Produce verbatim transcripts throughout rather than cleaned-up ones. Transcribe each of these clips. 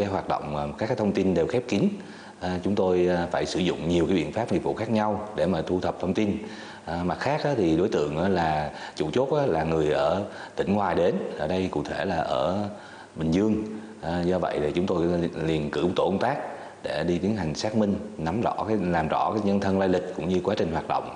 cái hoạt động, các cái thông tin đều khép kín. À, chúng tôi phải sử dụng nhiều cái biện pháp nghiệp vụ khác nhau để mà thu thập thông tin. À, mặt khác á, thì đối tượng á, là chủ chốt á, là người ở tỉnh ngoài đến, ở đây cụ thể là ở Bình Dương. À, do vậy thì chúng tôi liền cử tổ công tác để đi tiến hành xác minh, nắm rõ cái làm rõ cái nhân thân lai lịch cũng như quá trình hoạt động.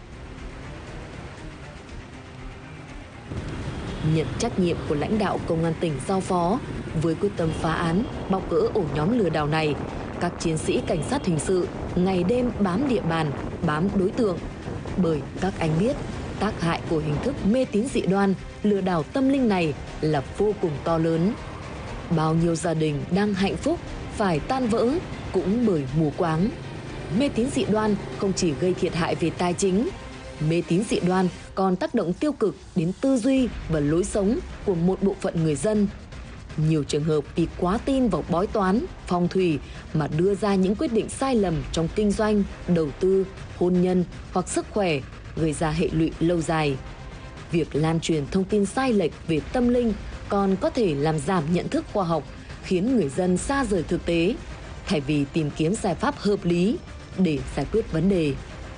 Nhận trách nhiệm của lãnh đạo công an tỉnh giao phó, với quyết tâm phá án, bóc gỡ ổ nhóm lừa đảo này, các chiến sĩ cảnh sát hình sự ngày đêm bám địa bàn, bám đối tượng. Bởi các anh biết, tác hại của hình thức mê tín dị đoan, lừa đảo tâm linh này là vô cùng to lớn. Bao nhiêu gia đình đang hạnh phúc phải tan vỡ cũng bởi mù quáng. Mê tín dị đoan không chỉ gây thiệt hại về tài chính, mê tín dị đoan còn tác động tiêu cực đến tư duy và lối sống của một bộ phận người dân. Nhiều trường hợp vì quá tin vào bói toán, phong thủy mà đưa ra những quyết định sai lầm trong kinh doanh, đầu tư, hôn nhân hoặc sức khỏe, gây ra hệ lụy lâu dài. Việc lan truyền thông tin sai lệch về tâm linh còn có thể làm giảm nhận thức khoa học, khiến người dân xa rời thực tế, thay vì tìm kiếm giải pháp hợp lý để giải quyết vấn đề.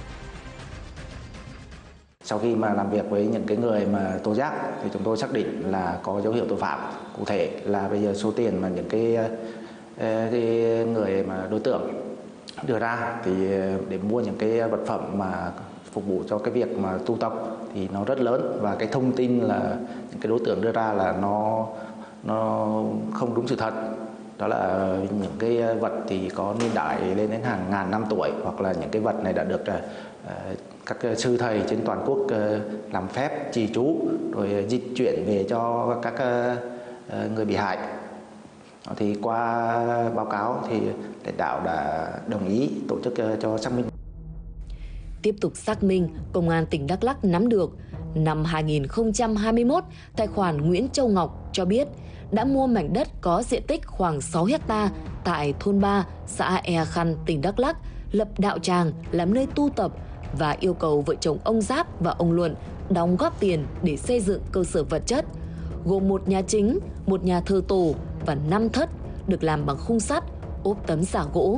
Sau khi mà làm việc với những cái người mà tố giác thì chúng tôi xác định là có dấu hiệu tội phạm. Cụ thể là bây giờ số tiền mà những cái, cái người mà đối tượng đưa ra thì để mua những cái vật phẩm mà phục vụ cho cái việc mà tu tập thì nó rất lớn, và cái thông tin là những cái đối tượng đưa ra là nó nó không đúng sự thật. Đó là những cái vật thì có niên đại lên đến hàng ngàn năm tuổi, hoặc là những cái vật này đã được uh, các sư thầy trên toàn quốc uh, làm phép trì chú rồi dịch chuyển về cho các uh, người bị hại. Thì qua báo cáo thì lãnh đạo đã đồng ý tổ chức uh, cho xác minh. Tiếp tục xác minh, Công an tỉnh Đắk Lắk nắm được năm hai nghìn không trăm hai mươi mốt, tài khoản Nguyễn Châu Ngọc cho biết đã mua mảnh đất có diện tích khoảng sáu héc ta tại thôn ba, xã Ea Khăn, tỉnh Đắk Lắk, lập đạo tràng làm nơi tu tập và yêu cầu vợ chồng ông Giáp và ông Luận đóng góp tiền để xây dựng cơ sở vật chất, gồm một nhà chính, một nhà thờ tổ và năm thất được làm bằng khung sắt, ốp tấm giả gỗ.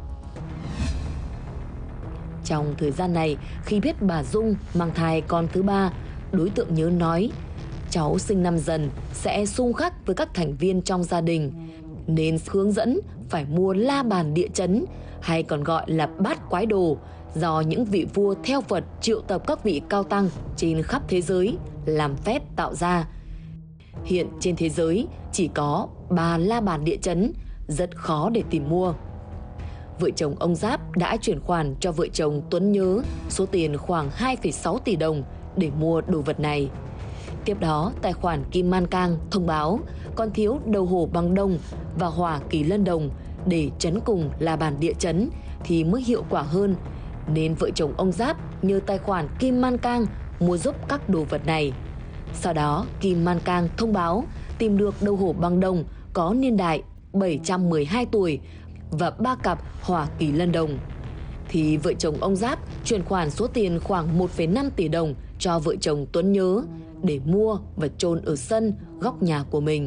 Trong thời gian này, khi biết bà Dung mang thai con thứ ba, đối tượng nhớ nói, cháu sinh năm Dần sẽ xung khắc với các thành viên trong gia đình, nên hướng dẫn phải mua la bàn địa chấn, hay còn gọi là bát quái đồ, do những vị vua theo Phật triệu tập các vị cao tăng trên khắp thế giới làm phép tạo ra. Hiện trên thế giới chỉ có ba la bàn địa chấn, rất khó để tìm mua. Vợ chồng ông Giáp đã chuyển khoản cho vợ chồng Tuấn Nhớ số tiền khoảng hai phẩy sáu tỷ đồng để mua đồ vật này. Tiếp đó, tài khoản Kim Man Cang thông báo còn thiếu đầu hổ bằng đồng và hỏa kỳ lân đồng để chấn cùng là bàn địa chấn thì mới hiệu quả hơn, nên vợ chồng ông Giáp nhờ tài khoản Kim Man Cang mua giúp các đồ vật này. Sau đó, Kim Man Cang thông báo tìm được đầu hổ bằng đồng có niên đại bảy trăm mười hai tuổi và ba cặp hỏa kỳ lân đồng, thì vợ chồng ông Giáp chuyển khoản số tiền khoảng một phẩy năm tỷ đồng cho vợ chồng Tuấn Nhớ để mua và chôn ở sân góc nhà của mình.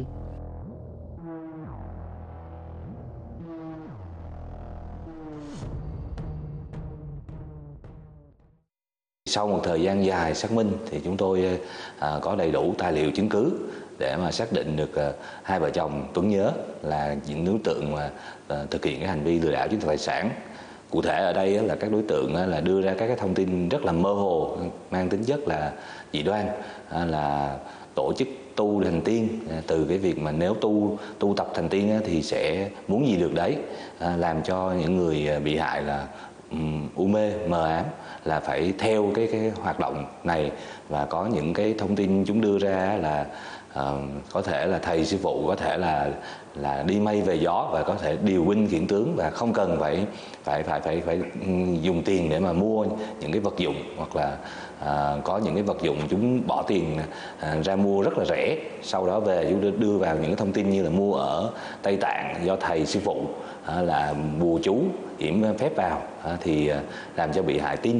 Sau một thời gian dài xác minh thì chúng tôi à, có đầy đủ tài liệu chứng cứ để mà xác định được à, hai vợ chồng Tuấn Nhớ là những đối tượng mà à, thực hiện cái hành vi lừa đảo chiếm đoạt tài sản. Cụ thể ở đây là các đối tượng là đưa ra các cái thông tin rất là mơ hồ, mang tính chất là dị đoan, là tổ chức tu thành tiên, từ cái việc mà nếu tu tu tập thành tiên thì sẽ muốn gì được đấy, làm cho những người bị hại là um, u mê mờ ám, là phải theo cái cái hoạt động này, và có những cái thông tin chúng đưa ra là uh, có thể là thầy sư phụ, có thể là là đi mây về gió và có thể điều binh khiển tướng, và không cần phải phải phải phải phải dùng tiền để mà mua những cái vật dụng, hoặc là à, có những cái vật dụng chúng bỏ tiền à, ra mua rất là rẻ, sau đó về chúng đưa vào những cái thông tin như là mua ở Tây Tạng do thầy sư phụ à, là bùa chú yểm phép vào à, thì à, làm cho bị hại tin.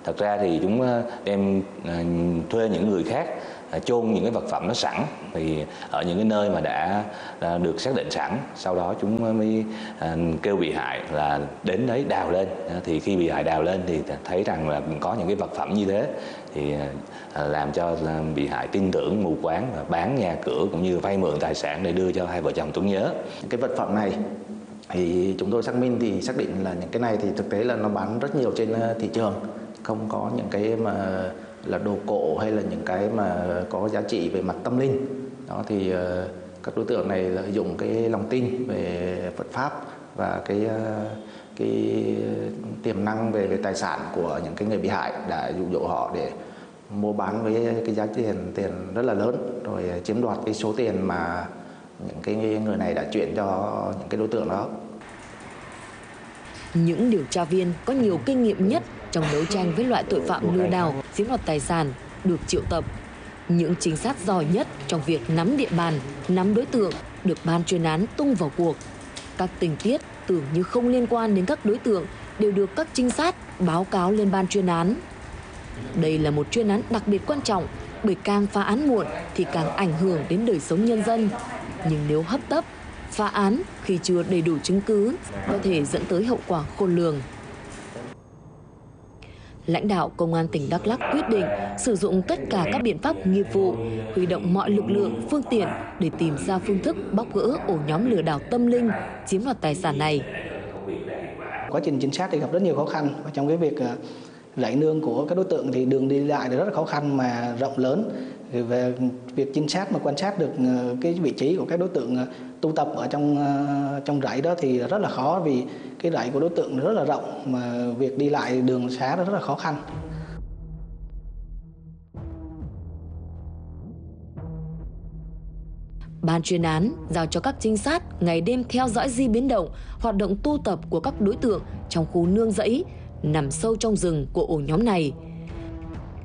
Thật ra thì chúng đem thuê những người khác chôn những cái vật phẩm nó sẵn, thì ở những cái nơi mà đã, đã được xác định sẵn, sau đó chúng mới kêu bị hại là đến đấy đào lên. Thì khi bị hại đào lên thì thấy rằng là có những cái vật phẩm như thế, thì làm cho bị hại tin tưởng, mù quáng và bán nhà cửa cũng như vay mượn tài sản để đưa cho hai vợ chồng Tuấn Nhớ. Những cái vật phẩm này thì chúng tôi xác minh thì xác định là những cái này thì thực tế là nó bán rất nhiều trên thị trường, không có những cái mà là đồ cổ hay là những cái mà có giá trị về mặt tâm linh. Đó thì uh, các đối tượng này lợi dụng cái lòng tin về Phật pháp và cái uh, cái tiềm năng về về tài sản của những cái người bị hại đã dụ dỗ họ để mua bán với cái giá tiền tiền rất là lớn, rồi chiếm đoạt cái số tiền mà những cái người này đã chuyển cho những cái đối tượng đó. Những điều tra viên có nhiều kinh nghiệm nhất trong đấu tranh với loại tội phạm lừa đảo, chiếm đoạt tài sản được triệu tập. Những trinh sát giỏi nhất trong việc nắm địa bàn, nắm đối tượng được ban chuyên án tung vào cuộc. Các tình tiết tưởng như không liên quan đến các đối tượng đều được các trinh sát báo cáo lên ban chuyên án. Đây là một chuyên án đặc biệt quan trọng, bởi càng phá án muộn thì càng ảnh hưởng đến đời sống nhân dân. Nhưng nếu hấp tấp, phá án khi chưa đầy đủ chứng cứ có thể dẫn tới hậu quả khôn lường. Lãnh đạo Công an tỉnh Đắk Lắk quyết định sử dụng tất cả các biện pháp nghiệp vụ, huy động mọi lực lượng, phương tiện để tìm ra phương thức bóc gỡ ổ nhóm lừa đảo tâm linh, chiếm đoạt tài sản này. Quá trình trinh sát thì gặp rất nhiều khó khăn, và trong cái việc rải nương của các đối tượng thì đường đi lại rất là khó khăn mà rộng lớn. Về việc trinh sát mà quan sát được cái vị trí của các đối tượng tụ tập ở trong trong rẫy đó thì rất là khó, vì cái rẫy của đối tượng rất là rộng mà việc đi lại đường xá rất là khó khăn. Ban chuyên án giao cho các trinh sát ngày đêm theo dõi di biến động, hoạt động tu tập của các đối tượng trong khu nương rẫy nằm sâu trong rừng của ổ nhóm này.